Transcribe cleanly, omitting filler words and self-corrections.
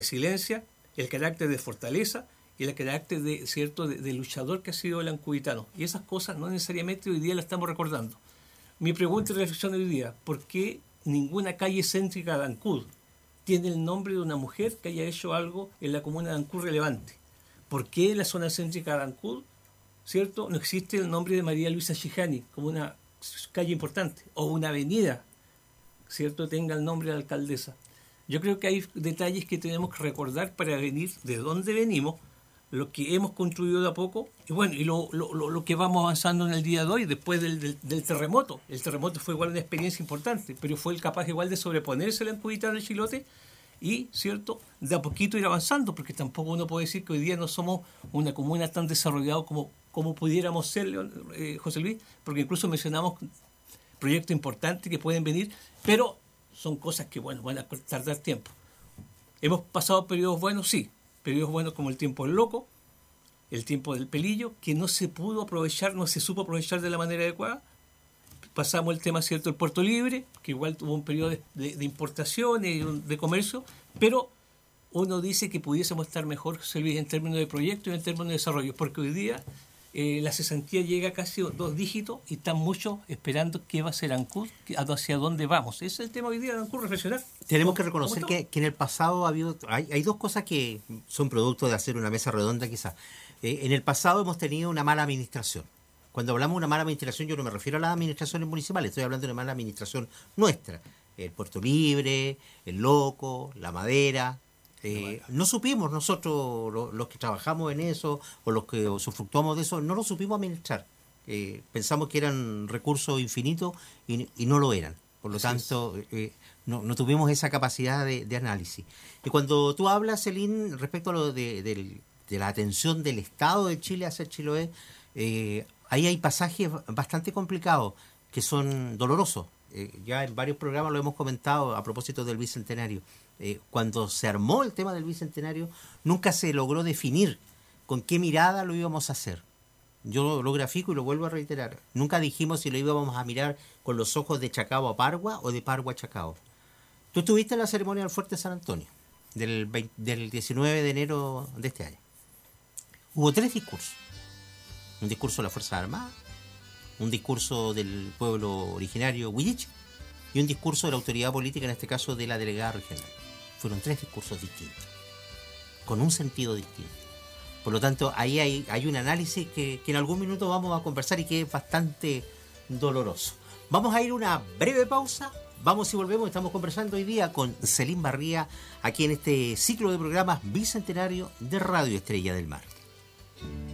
resiliencia, el carácter de fortaleza y el carácter de luchador que ha sido el ancuditano. Y esas cosas no necesariamente hoy día las estamos recordando. Mi pregunta y reflexión hoy día, ¿por qué ninguna calle céntrica de Ancud tiene el nombre de una mujer que haya hecho algo en la comuna de Ancud relevante? ¿Por qué en la zona céntrica de Ancud, ¿cierto?, no existe el nombre de María Luisa Chijani como una calle importante, o una avenida, ¿cierto?, tenga el nombre de la alcaldesa? Yo creo que hay detalles que tenemos que recordar para venir de dónde venimos, lo que hemos construido de a poco, y bueno, y lo que vamos avanzando en el día de hoy, después del terremoto. El terremoto fue igual una experiencia importante, pero fue el capaz igual de sobreponerse al ancuditano de Chilote y, ¿cierto?, de a poquito ir avanzando, porque tampoco uno puede decir que hoy día no somos una comuna tan desarrollada como pudiéramos ser, José Luis, porque incluso mencionamos proyectos importantes que pueden venir, pero son cosas que, bueno, van a tardar tiempo. ¿Hemos pasado periodos buenos? Sí. Periodos buenos como el tiempo del loco, el tiempo del pelillo, que no se pudo aprovechar, no se supo aprovechar de la manera adecuada. Pasamos el tema, ¿cierto?, del Puerto Libre, que igual tuvo un periodo de importación y de comercio, pero uno dice que pudiésemos estar mejor, José Luis, en términos de proyectos y en términos de desarrollo, porque hoy día la cesantía llega a casi 2 dígitos y están muchos esperando qué va a ser Ancud, hacia dónde vamos. Ese es el tema hoy día de Ancud, reflexionar. Tenemos que reconocer que en el pasado hay dos cosas que son producto de hacer una mesa redonda quizás. En el pasado hemos tenido una mala administración. Cuando hablamos de una mala administración, yo no me refiero a las administraciones municipales, estoy hablando de una mala administración nuestra. El Puerto Libre, el Loco, la Madera. No supimos nosotros, los que trabajamos en eso, o los que usufructuamos de eso, no lo supimos administrar. Pensamos que eran recursos infinitos y no lo eran. Por lo tanto, no tuvimos esa capacidad de análisis. Y cuando tú hablas, Celín, respecto a lo de la atención del Estado de Chile hacia Chiloé, ahí hay pasajes bastante complicados que son dolorosos. Ya en varios programas lo hemos comentado a propósito del Bicentenario. Cuando se armó el tema del Bicentenario, nunca se logró definir con qué mirada lo íbamos a hacer. Yo lo grafico y lo vuelvo a reiterar. Nunca dijimos si lo íbamos a mirar con los ojos de Chacao a Pargua o de Pargua a Chacao. Tú estuviste en la ceremonia del Fuerte San Antonio, del 19 de enero de este año. Hubo 3 discursos. Un discurso de las Fuerzas Armadas, un discurso del pueblo originario Huilliche y un discurso de la autoridad política, en este caso de la delegada regional. Fueron 3 discursos distintos, con un sentido distinto. Por lo tanto, ahí hay un análisis que en algún minuto vamos a conversar y que es bastante doloroso. Vamos a ir a una breve pausa. Vamos y volvemos. Estamos conversando hoy día con Celín Barría, aquí en este ciclo de programas Bicentenario de Radio Estrella del Mar.